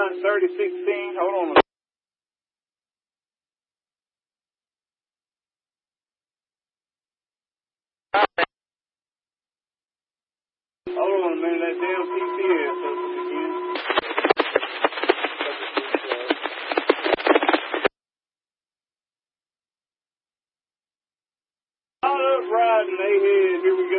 3016. Hold on. Hold on a minute. That damn PCS open again. All up riding, they head. Here we go.